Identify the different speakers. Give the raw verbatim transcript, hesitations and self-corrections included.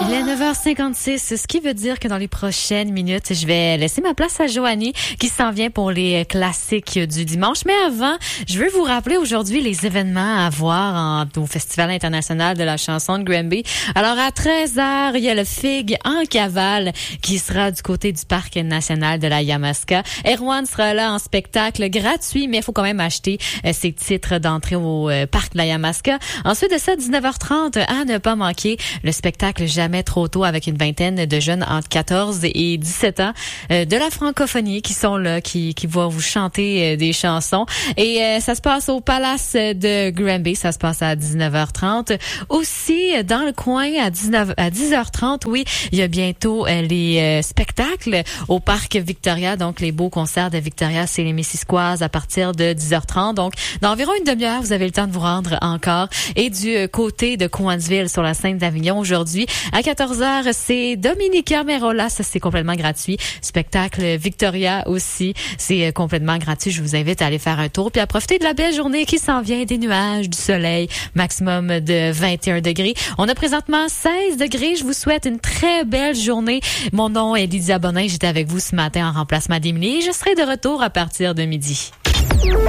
Speaker 1: Il est neuf heures cinquante-six, ce qui veut dire que dans les prochaines minutes, je vais laisser ma place à Joanie qui s'en vient pour les classiques du dimanche. Mais avant, je veux vous rappeler aujourd'hui les événements à voir en, au Festival international de la chanson de Granby. Alors à treize heures, il y a le Fig en cavale qui sera du côté du Parc national de la Yamaska. Erwan sera là en spectacle gratuit, mais il faut quand même acheter euh, ses titres d'entrée au euh, Parc de la Yamaska. Ensuite de ça, dix-neuf heures trente, à ne pas manquer, le spectacle Jamais trop tôt avec une vingtaine de jeunes entre quatorze et dix-sept ans euh, de la francophonie qui sont là, qui, qui vont vous chanter euh, des chansons. Et euh, ça se passe au Palace de Granby, ça se passe à dix-neuf heures trente. Aussi, dans le coin, à dix-neuf, à dix heures trente, oui, il y a bientôt euh, les euh, spectacles au Parc Victoria, donc les beaux concerts de Victoria, c'est les Missisquoises à partir de dix heures trente. Donc, dans environ une demi-heure, vous avez le temps de vous rendre encore. Et du côté de Cowansville, sur la Seine d'Avignon, aujourd'hui, à quatorze heures, c'est Dominica Merola, ça c'est complètement gratuit. Spectacle Victoria aussi, c'est complètement gratuit. Je vous invite à aller faire un tour puis à profiter de la belle journée qui s'en vient, des nuages, du soleil, maximum de vingt et un degrés. On a présentement seize degrés. Je vous souhaite une très belle journée. Mon nom est Lydia Bonin, j'étais avec vous ce matin en remplacement d'Émilie et je serai de retour à partir de midi.